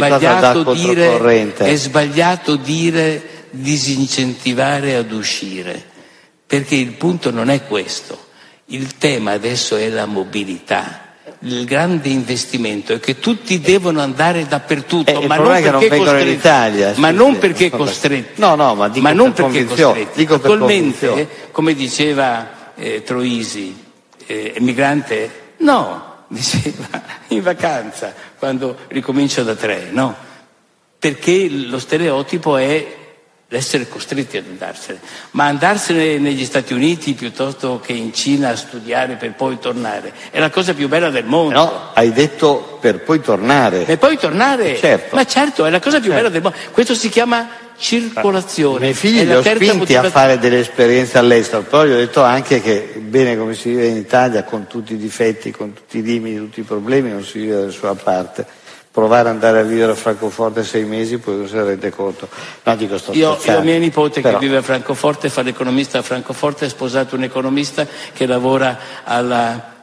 è sbagliato dire disincentivare ad uscire, perché il punto non è questo. Il tema adesso è la mobilità. Il grande investimento è che tutti devono andare dappertutto, ma non perché costretti. Ma non perché costretti. No, ma dico ma non per perché costretti. Attualmente, come diceva Troisi, emigrante? No, diceva in vacanza, quando ricomincio da 3, no? Perché lo stereotipo è l'essere costretti ad andarsene, ma andarsene negli Stati Uniti piuttosto che in Cina a studiare per poi tornare è la cosa più bella del mondo. No, hai detto per poi tornare. Per poi tornare? Certo. Ma certo, è la cosa più bella del mondo. Questo si chiama circolazione. I miei figli li ho spinti a fare delle esperienze all'estero, però gli ho detto anche che bene come si vive in Italia, con tutti i difetti, con tutti i limiti, tutti i problemi, non si vive da nessuna parte. Provare ad andare a vivere a Francoforte 6 mesi, poi non si rende conto. No, dico, io ho mia nipote che vive a Francoforte, fa l'economista a Francoforte, è sposato un economista che lavora alla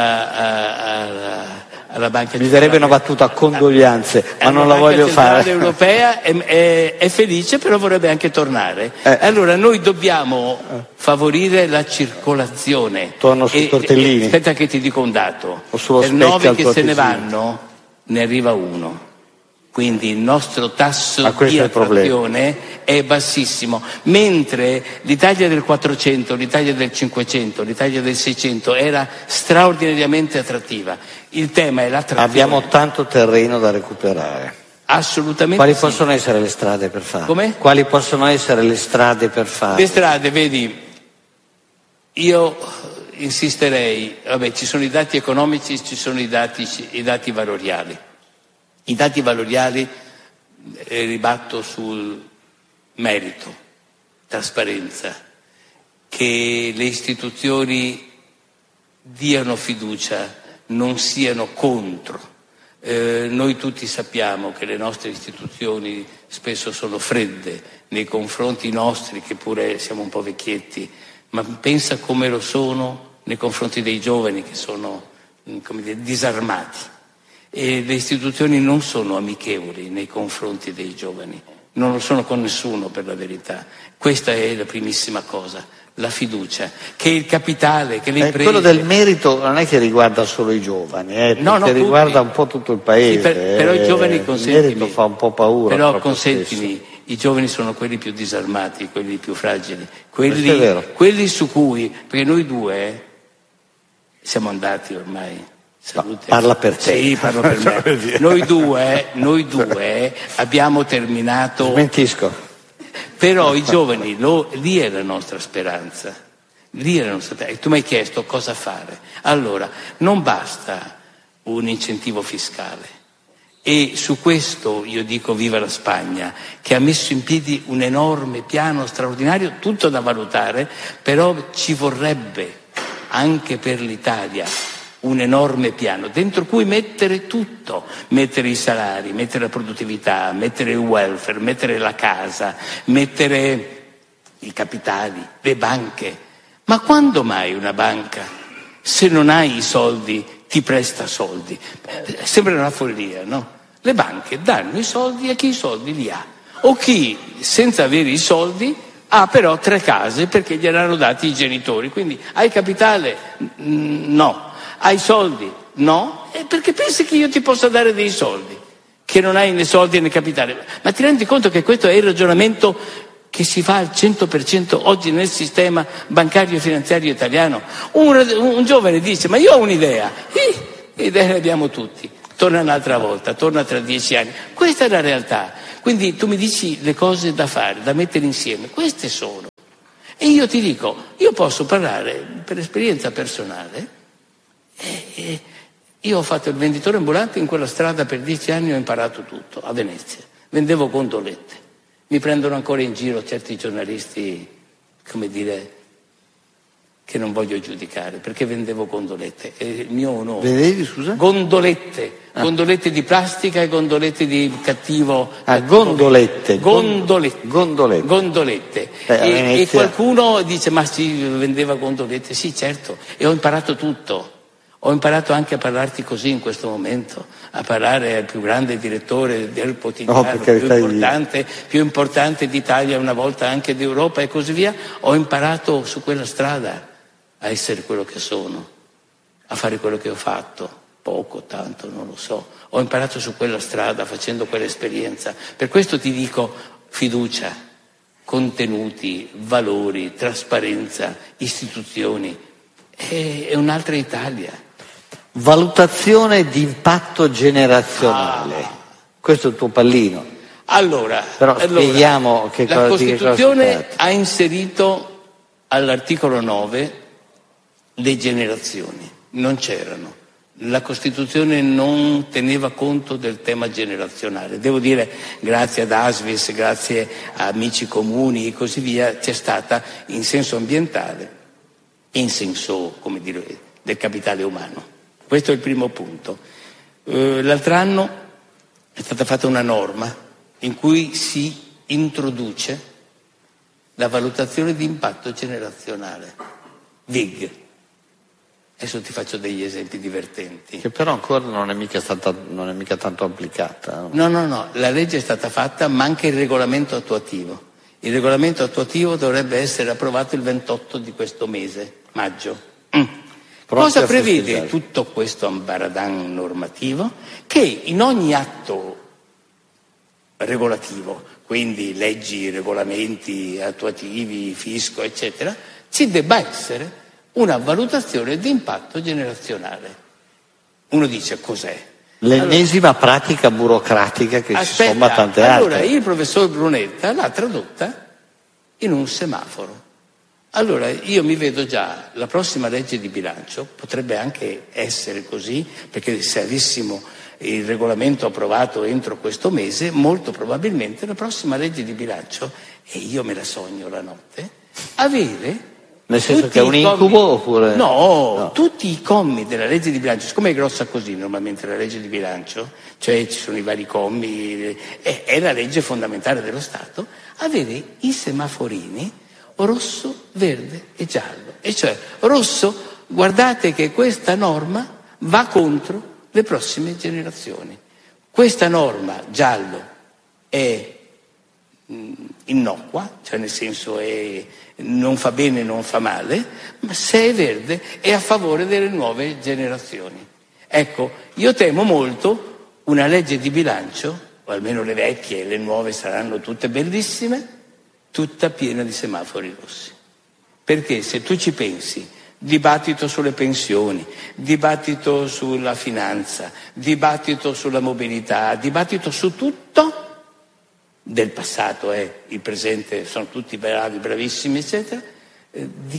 Banca Mi verrebbe una battuta, condoglianze, ma non la voglio fare. La Banca Centrale Europea è felice, però vorrebbe anche tornare. Allora noi dobbiamo favorire la circolazione. Torno sui tortellini. Aspetta che ti dico un dato. Per 9 che se ne vanno, ne arriva 1. Quindi il nostro tasso di attrazione è bassissimo, mentre l'Italia del 400, l'Italia del 500, l'Italia del 600 era straordinariamente attrattiva. Il tema è l'attrazione. Abbiamo tanto terreno da recuperare. Assolutamente. Quali possono essere le strade per farlo? Come? Quali possono essere le strade per farlo? Le strade, vedi, io insisterei, ci sono i dati economici, ci sono i dati valoriali. I dati valoriali ribatto sul merito, trasparenza, che le istituzioni diano fiducia, non siano contro. Noi tutti sappiamo che le nostre istituzioni spesso sono fredde nei confronti nostri, che pure siamo un po' vecchietti, ma pensa come lo sono nei confronti dei giovani che sono, disarmati. E le istituzioni non sono amichevoli nei confronti dei giovani, non lo sono con nessuno, per la verità. Questa è la primissima cosa, la fiducia, che il capitale, che le imprese. Quello del merito non è che riguarda solo i giovani, perché riguarda un po' tutto il paese. Sì, però i giovani, consentimi, il merito fa un po' paura. Però consentimi, spesso. I giovani sono quelli più disarmati, quelli più fragili, quelli su cui, perché noi due siamo andati ormai. Salute. Parla per te. Sì, parlo per me. Noi due abbiamo terminato. Smentisco. Però i giovani, lì è la nostra speranza. E tu mi hai chiesto cosa fare. Allora, non basta un incentivo fiscale. E su questo io dico viva la Spagna, che ha messo in piedi un enorme piano straordinario, tutto da valutare, però ci vorrebbe anche per l'Italia un enorme piano dentro cui mettere tutto, mettere i salari, mettere la produttività, mettere il welfare, mettere la casa, mettere i capitali, le banche. Ma quando mai una banca, se non hai i soldi, ti presta soldi? Sembra una follia, no? Le banche danno i soldi a chi i soldi li ha, o chi senza avere i soldi ha però 3 case perché gliel'hanno dati i genitori. Quindi hai capitale? No. Hai soldi? No. E perché pensi che io ti possa dare dei soldi? Che non hai né soldi né capitale. Ma ti rendi conto che questo è il ragionamento che si fa al 100% oggi nel sistema bancario e finanziario italiano? Un giovane dice: ma io ho un'idea. Idee ne abbiamo tutti. Torna un'altra volta, torna tra 10 anni. Questa è la realtà. Quindi tu mi dici le cose da fare, da mettere insieme. Queste sono. E io ti dico, io posso parlare per esperienza personale. Io ho fatto il venditore ambulante in quella strada per 10 anni, ho imparato tutto, a Venezia. Vendevo gondolette. Mi prendono ancora in giro certi giornalisti, come dire, che non voglio giudicare, perché vendevo gondolette. È il mio onore. Vedevi, scusa? Gondolette. Gondolette di plastica e gondolette di cattivo. Gondolette. Gondolette. E qualcuno dice: ma si vendeva gondolette? Sì, certo. E ho imparato tutto. Ho imparato anche a parlarti così in questo momento, a parlare al più grande direttore del quotidiano, più importante d'Italia, una volta anche d'Europa e così via. Ho imparato su quella strada a essere quello che sono, a fare quello che ho fatto, poco, tanto, non lo so. Ho imparato su quella strada facendo quell'esperienza. Per questo ti dico fiducia, contenuti, valori, trasparenza, istituzioni. È un'altra Italia. Valutazione di impatto generazionale. Questo è il tuo pallino. Allora, spieghiamo che cosa. La Costituzione ha inserito all'articolo 9 le generazioni. Non c'erano. La Costituzione non teneva conto del tema generazionale. Devo dire, grazie ad Asvis, grazie a amici comuni e così via, c'è stata in senso ambientale e in senso, come dire, del capitale umano. Questo è il primo punto. L'altro anno è stata fatta una norma in cui si introduce la valutazione di impatto generazionale, VIG. Adesso ti faccio degli esempi divertenti. Che però ancora non è mica tanto applicata. No, la legge è stata fatta, manca il regolamento attuativo. Il regolamento attuativo dovrebbe essere approvato il 28 di questo mese, maggio. Cosa prevede tutto questo ambaradan normativo? Che in ogni atto regolativo, quindi leggi, regolamenti attuativi, fisco, eccetera, ci debba essere una valutazione di impatto generazionale. Uno dice: cos'è? L'ennesima pratica burocratica che si somma a tante altre. Allora il professor Brunetta l'ha tradotta in un semaforo. Allora io mi vedo già la prossima legge di bilancio, potrebbe anche essere così, perché se avessimo il regolamento approvato entro questo mese, molto probabilmente la prossima legge di bilancio, e io me la sogno la notte, avere... Nel senso che è un incubo oppure... No, tutti i commi della legge di bilancio, siccome è grossa così normalmente la legge di bilancio, cioè ci sono i vari commi, è la legge fondamentale dello Stato, avere i semaforini rosso, verde e giallo. E cioè, rosso, guardate che questa norma va contro le prossime generazioni. Questa norma, giallo, è innocua, cioè nel senso non fa bene, non fa male, ma se è verde è a favore delle nuove generazioni. Ecco, io temo molto una legge di bilancio, o almeno le vecchie e le nuove saranno tutte bellissime, tutta piena di semafori rossi. Perché se tu ci pensi, dibattito sulle pensioni, dibattito sulla finanza, dibattito sulla mobilità, dibattito su tutto, del passato il presente, sono tutti bravi, bravissimi, eccetera, di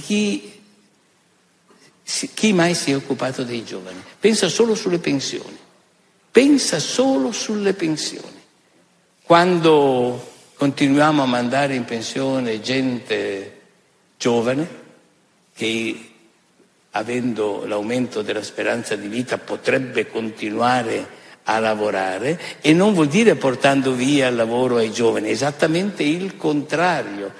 chi mai si è occupato dei giovani? Pensa solo sulle pensioni. Pensa solo sulle pensioni. Quando continuiamo a mandare in pensione gente giovane che, avendo l'aumento della speranza di vita, potrebbe continuare a lavorare, e non vuol dire portando via il lavoro ai giovani, esattamente il contrario,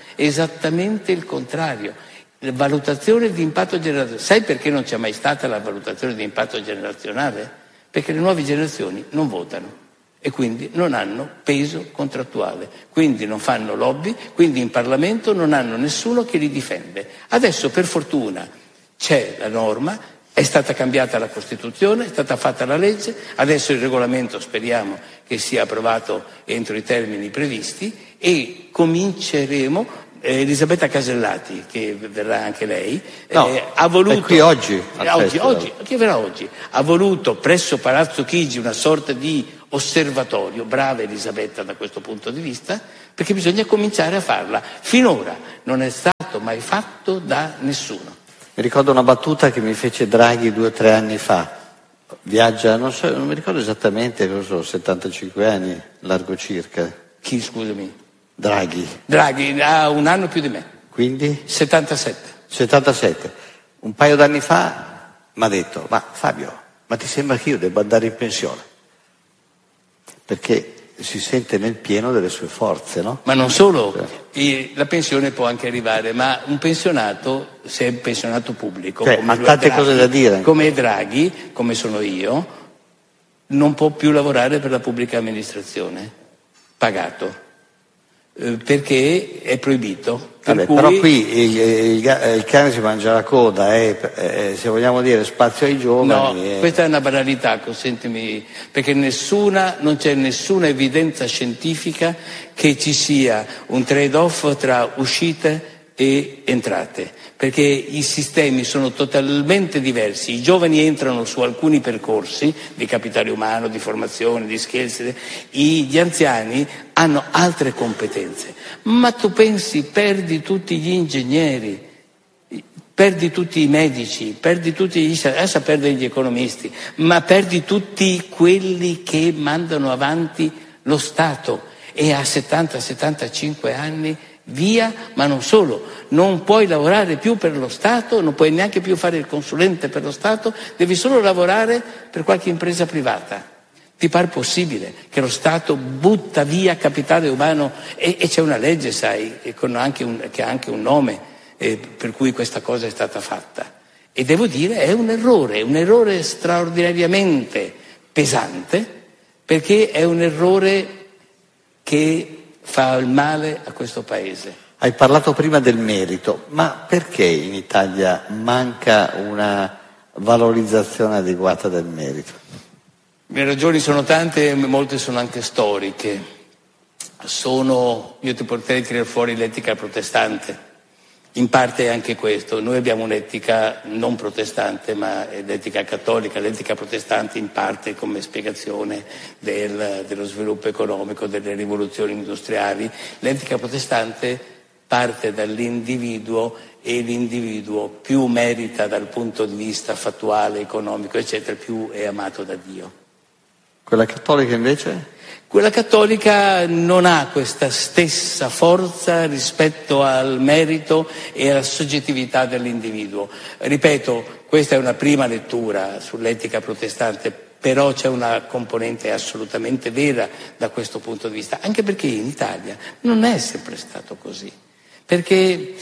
La valutazione di impatto generazionale. Sai perché non c'è mai stata la valutazione di impatto generazionale? Perché le nuove generazioni non votano. e quindi non hanno peso contrattuale, quindi non fanno lobby, quindi in Parlamento non hanno nessuno che li difende. Adesso per fortuna c'è la norma, è stata cambiata la Costituzione, è stata fatta la legge, adesso il regolamento speriamo che sia approvato entro i termini previsti e cominceremo. Elisabetta Casellati, che verrà anche lei, ha voluto... È qui oggi. Che verrà oggi. Ha voluto presso Palazzo Chigi una sorta di osservatorio, brava Elisabetta da questo punto di vista, perché bisogna cominciare a farla. Finora non è stato mai fatto da nessuno. Mi ricordo una battuta che mi fece Draghi 2 o 3 anni fa. Viaggia, non mi ricordo esattamente, 75 anni, largo circa. Chi, scusami? Draghi ha un anno più di me. Quindi? 77. Un paio d'anni fa mi ha detto: ma Fabio, ma ti sembra che io debba andare in pensione? Perché si sente nel pieno delle sue forze, no? Ma non solo, la pensione può anche arrivare, ma un pensionato, se è un pensionato pubblico, ha tante cose da dire. Come Draghi, come sono io, non può più lavorare per la pubblica amministrazione, pagato. Perché è proibito. Però qui il cane si mangia la coda, se vogliamo dire spazio ai giovani. No, questa è una banalità, consentimi, perché non c'è nessuna evidenza scientifica che ci sia un trade-off tra uscite e entrate, perché i sistemi sono totalmente diversi. I giovani entrano su alcuni percorsi di capitale umano, di formazione, di skills, gli anziani hanno altre competenze. Ma tu pensi, perdi tutti gli ingegneri, perdi tutti i medici, perdi tutti adesso perdi gli economisti, ma perdi tutti quelli che mandano avanti lo Stato, e a 70-75 anni via. Ma non solo, non puoi lavorare più per lo Stato, non puoi neanche più fare il consulente per lo Stato, devi solo lavorare per qualche impresa privata. Ti pare possibile che lo Stato butta via capitale umano? E c'è una legge, sai, che ha anche un nome per cui questa cosa è stata fatta. E devo dire, è un errore straordinariamente pesante, perché è un errore che fa il male a questo Paese. Hai parlato prima del merito, ma perché in Italia manca una valorizzazione adeguata del merito? Le ragioni sono tante, molte sono anche storiche. Io ti potrei tirare fuori l'etica protestante. In parte è anche questo. Noi abbiamo un'etica non protestante, ma è l'etica cattolica. L'etica protestante in parte come spiegazione dello sviluppo economico, delle rivoluzioni industriali. L'etica protestante parte dall'individuo, e l'individuo più merita dal punto di vista fattuale, economico, eccetera, più è amato da Dio. Quella cattolica invece? Quella cattolica non ha questa stessa forza rispetto al merito e alla soggettività dell'individuo. Ripeto, questa è una prima lettura sull'etica protestante, però c'è una componente assolutamente vera da questo punto di vista, anche perché in Italia non è sempre stato così. Perché,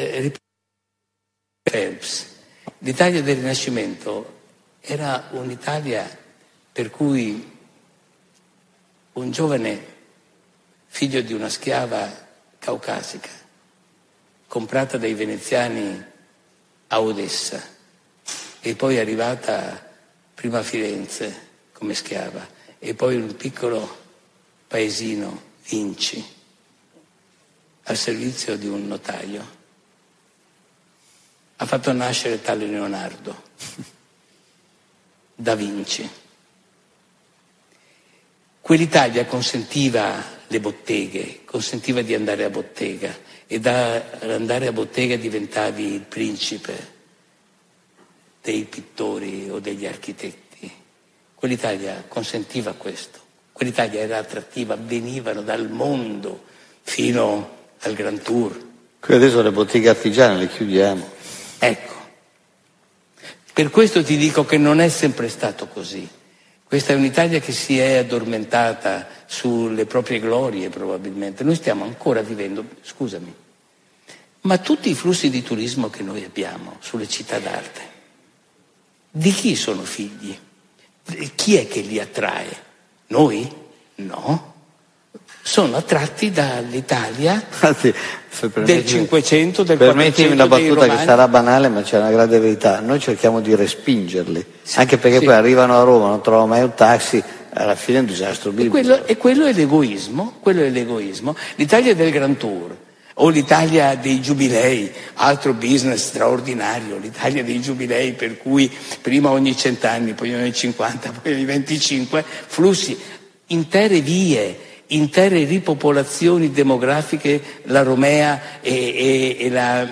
Phelps, l'Italia del Rinascimento era un'Italia per cui un giovane figlio di una schiava caucasica, comprata dai veneziani a Odessa e poi arrivata prima a Firenze come schiava e poi in un piccolo paesino, Vinci, al servizio di un notaio, ha fatto nascere tale Leonardo da Vinci. Quell'Italia consentiva le botteghe, consentiva di andare a bottega, e da andare a bottega diventavi il principe dei pittori o degli architetti. Quell'Italia consentiva questo. Quell'Italia era attrattiva, venivano dal mondo fino al Grand Tour. Qui adesso le botteghe artigiane le chiudiamo. Ecco, per questo ti dico che non è sempre stato così. Questa è un'Italia che si è addormentata sulle proprie glorie, probabilmente. Noi stiamo ancora vivendo, scusami, ma tutti i flussi di turismo che noi abbiamo sulle città d'arte, di chi sono figli? Chi è che li attrae? Noi? No. Sono attratti dall'Italia Anzi, del 500, del 400, permettimi una battuta dei romani. che sarà banale, ma c'è una grande verità. Noi cerchiamo di respingerli, Sì, anche perché sì. poi arrivano a Roma, non trovano mai un taxi, alla fine è un disastro biblico. E quello è l'egoismo, L'Italia del Grand Tour, o l'Italia dei giubilei, altro business straordinario, l'Italia dei giubilei per cui prima ogni 100 anni, poi ogni 50, poi ogni 25, flussi, intere vie, intere ripopolazioni demografiche, la Romea e la